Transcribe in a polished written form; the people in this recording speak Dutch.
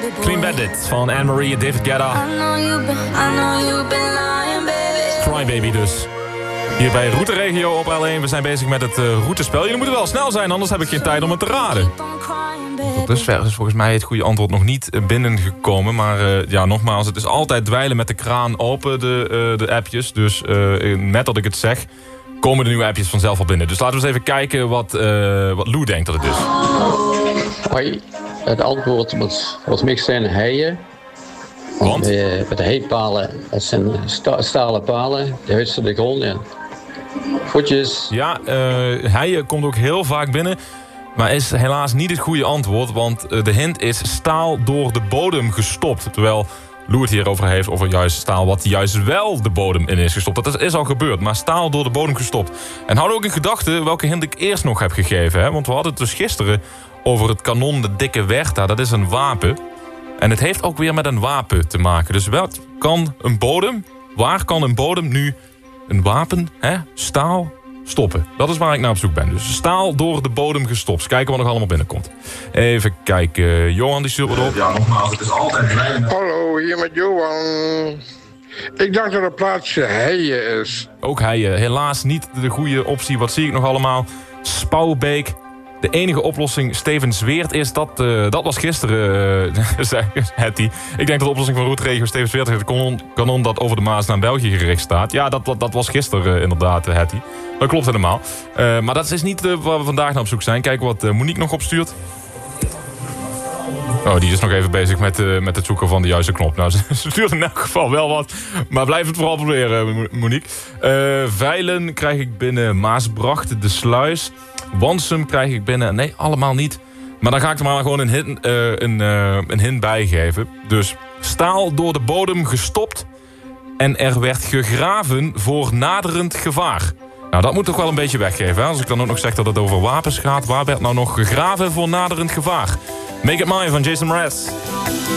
Clean Bandit van Anne-Marie en David Guetta. Cry Baby dus. Hier bij Route Regio op L1. We zijn bezig met het routespel. Jullie moeten wel snel zijn, anders heb ik geen tijd om het te raden. Tot dusver is volgens mij het goede antwoord nog niet binnengekomen. Maar ja, nogmaals, het is altijd dweilen met de kraan open, de appjes. Dus met dat ik het zeg, komen de nieuwe appjes vanzelf al binnen. Dus laten we eens even kijken wat Lou denkt dat het is. Hoi, het antwoord moet mix zijn heien. Want? Met de heipalen, dat zijn stalen palen, die huidsen de grond in. Voetjes. Ja, heien komt ook heel vaak binnen. Maar is helaas niet het goede antwoord. Want de hint is staal door de bodem gestopt. Terwijl Lou het hierover heeft over juist staal wat juist wel de bodem in is gestopt. Dat is al gebeurd, maar staal door de bodem gestopt. En houd ook in gedachten welke hint ik eerst nog heb gegeven. Hè? Want we hadden het dus gisteren over het kanon de Dikke Werther. Dat is een wapen. En het heeft ook weer met een wapen te maken. Dus waar kan een bodem nu een wapen, staal, stoppen? Dat is waar ik naar op zoek ben. Dus staal door de bodem gestopt. Dus kijken wat nog allemaal binnenkomt. Even kijken. Johan die stuurt wat op. Ja, nogmaals, het is altijd rijden. Hallo, hier met Johan. Ik dacht dat het plaatsje heien is. Ook heien. Helaas niet de goede optie. Wat zie ik nog allemaal? Spouwbeek. De enige oplossing, Steven Zweert, is dat was gisteren, zei Hetty. Ik denk dat de oplossing van Route Regio Steven Zweert is het kanon dat over de Maas naar België gericht staat. Ja, dat was gisteren inderdaad, Hetty. Dat klopt helemaal. Maar dat is niet waar we vandaag naar op zoek zijn. Kijken wat Monique nog opstuurt. Oh, die is nog even bezig met het zoeken van de juiste knop. Nou, ze stuurt in elk geval wel wat. Maar blijf het vooral proberen, Monique. Veilen krijg ik binnen. Maasbracht, de Sluis. Wansum krijg ik binnen. Nee, allemaal niet. Maar dan ga ik er maar gewoon een hint bij geven. Dus staal door de bodem gestopt. En er werd gegraven voor naderend gevaar. Nou, dat moet toch wel een beetje weggeven. Hè? Als ik dan ook nog zeg dat het over wapens gaat. Waar werd nou nog gegraven voor naderend gevaar? Make It Mine van Jason Mraz.